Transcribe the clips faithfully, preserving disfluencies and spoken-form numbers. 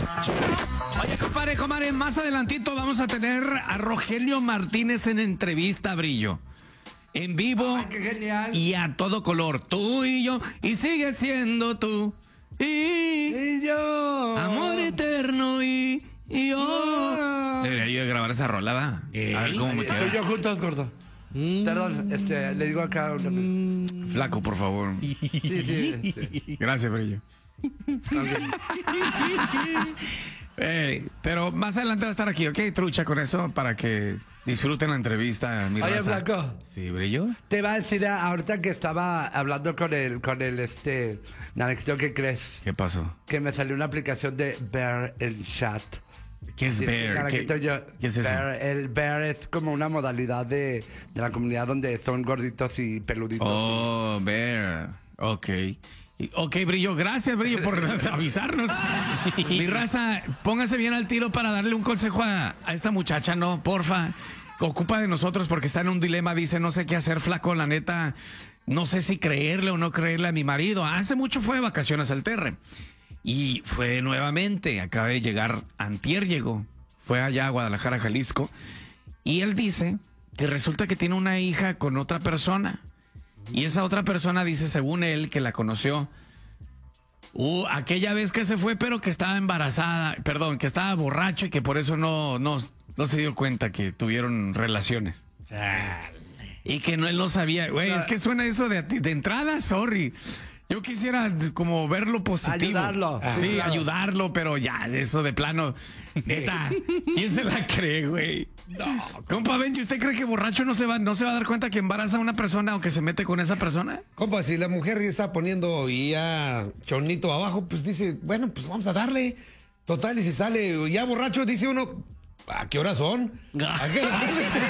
Oye, compadre, compadre, más adelantito vamos a tener a Rogelio Martínez en entrevista, Brillo. En vivo. Ay, qué genial. Y a todo color. Tú y yo. Y sigue siendo tú. Y, Y yo. amor eterno y, y yo. Ah. Debería yo grabar esa rola, ¿va? A ver cómo me Tú y yo queda. juntos, gordo. Mm. Perdón, este, le digo acá una... Flaco, por favor. Sí, sí, este. Gracias, Brillo. Eh, pero más adelante va a estar aquí, ¿ok? Trucha con eso para que disfruten la entrevista. Mi Oye, raza. Flaco. Sí, Brillo. Te iba a decir ah, ahorita que estaba hablando con el, con el, este, Nanexito, ¿qué crees? ¿Qué pasó? Que me salió una aplicación de Bear el Chat. ¿Qué es Sí, Bear? Nanexito, ¿Qué, yo- qué es eso? Bear, el Bear es como una modalidad de, de la comunidad donde son gorditos y peluditos. Oh, Bear. Ok. Y- Ok, Brillo, gracias, Brillo, por avisarnos. Mi raza, póngase bien al tiro para darle un consejo a, a esta muchacha, ¿no? Porfa, ocupa de nosotros porque está en un dilema. Dice, no sé qué hacer, flaco, la neta. No sé si creerle o no creerle a mi marido. Hace mucho fue de vacaciones al Terre. Y fue nuevamente, acaba de llegar, antier llegó. Fue allá a Guadalajara, Jalisco. Y él dice que resulta que tiene una hija con otra persona. Y esa otra persona dice, según él, que la conoció uh, aquella vez que se fue, pero que estaba embarazada, perdón, que estaba borracho y que por eso no, no, no se dio cuenta que tuvieron relaciones. Y que no, él no sabía. Güey, es que suena eso de, de entrada, sorry. Yo quisiera como verlo positivo. Ayudarlo. Sí, Sí, claro. ayudarlo, pero ya, de eso de plano. Neta, ¿quién se la cree, güey? No. Compa Benji, ¿usted cree que borracho no se va, no se va a dar cuenta que embaraza a una persona o que se mete con esa persona? Compa, si la mujer ya está poniendo y ya chonito abajo, pues dice, bueno, pues vamos a darle. Total, y si sale ya borracho, dice uno, ¿a qué hora son? ¿A qué hora?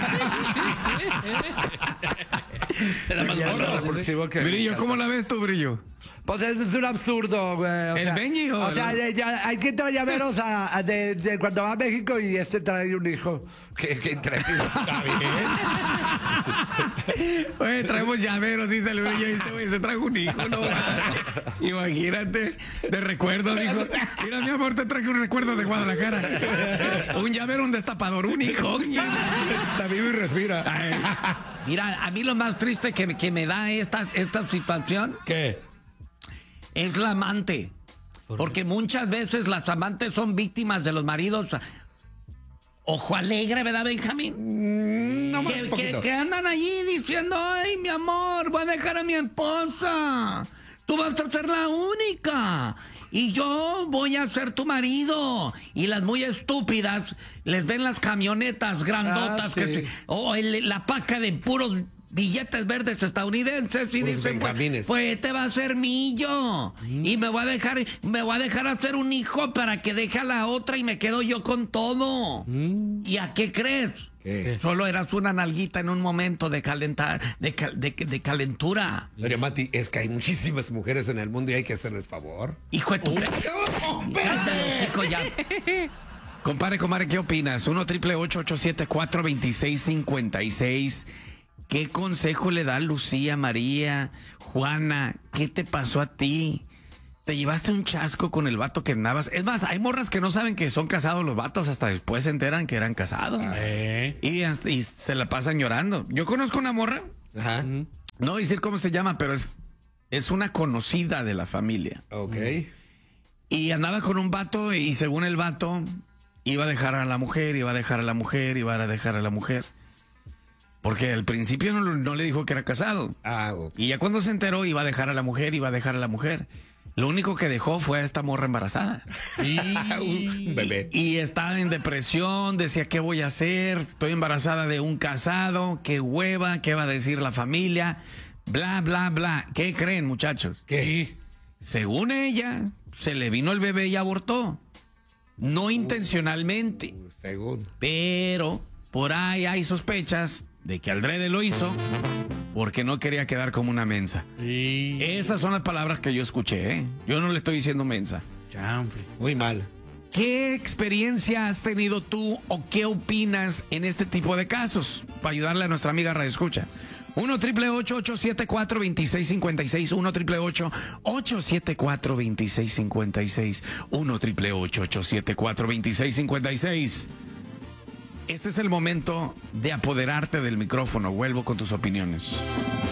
Será más Ya, gordo. repulsivo que- Brillo, ¿cómo la ves tú, Brillo? Pues es, es un absurdo, güey. O ¿El sea, Benji o O el- sea, ya- ya hay que traer llaveros a, a de, de cuando va a México y este trae un hijo. Qué, qué intrépido. Está bien. Oye, traemos llaveros, dice el Brillo. Este güey se trae un hijo, no va. Imagínate, de recuerdo, dijo. Mira, mi amor, te traje un recuerdo de Guadalajara. Un llavero, un destapador, un hijo. Está vivo y respira. Ay, mira, a mí lo más triste que, me- que me da esta, esta situación ¿Qué? es la amante. Porque muchas veces las amantes son víctimas de los maridos. Ojo alegre, ¿verdad, Benjamín? No más que, que, poquito. que andan allí diciendo, ay, mi amor, voy a dejar a mi esposa. Tú vas a ser la única. Y yo voy a ser tu marido. Y las muy estúpidas les ven las camionetas grandotas. Ah, que sí. se- o el- la paca de puros billetes verdes estadounidenses y Puros dicen, pues, benjamines. pues te va a ser millo. Y me voy a dejar, me voy a dejar hacer un hijo para que deje a la otra y me quedo yo con todo. ¿Y a qué crees? ¿Qué? Solo eras una nalguita en un momento de calentar, de, cal- de, de calentura. Doña Mati, es que hay muchísimas mujeres en el mundo y hay que hacerles favor. Hijo de tu... Cállate el hocico ya. Compadre, compadre, ¿qué opinas? uno triple ocho ocho siete cuatro dos seis cinco seis. ¿Qué consejo le da Lucía, María, Juana? ¿Qué te pasó a ti? ¿Te llevaste un chasco con el vato que andabas? Es más, hay morras que no saben que son casados los vatos, hasta después se enteran que eran casados. Y, hasta- y se la pasan llorando. Yo conozco una morra, Ajá. no voy a decir cómo se llama, pero es, es una conocida de la familia. Ok. Y andaba con un vato y según el vato iba a dejar a la mujer, iba a dejar a la mujer, iba a dejar a la mujer. Porque al principio no, no le dijo que era casado. Ah, ok. Y ya cuando se enteró iba a dejar a la mujer, iba a dejar a la mujer. Lo único que dejó fue a esta morra embarazada. Un bebé. Y, y estaba en depresión, decía, ¿qué voy a hacer? Estoy embarazada de un casado, qué hueva, qué va a decir la familia, bla, bla, bla. ¿Qué creen, muchachos? ¿Qué? Según ella, se le vino el bebé y abortó. No intencionalmente, Según. pero por ahí hay sospechas de que Aldrede lo hizo porque no quería quedar como una mensa. Esas son las palabras que yo escuché, ¿eh? Yo no le estoy diciendo mensa. Muy mal. ¿Qué experiencia has tenido tú o qué opinas en este tipo de casos? Para ayudarle a nuestra amiga Radio Escucha. uno triple ocho, ocho siete cuatro, dos seis cinco seis. uno triple ocho, ocho siete cuatro, dos seis cinco seis. uno triple ocho, ocho siete cuatro, dos seis cinco seis. Este es el momento de apoderarte del micrófono. Vuelvo con tus opiniones.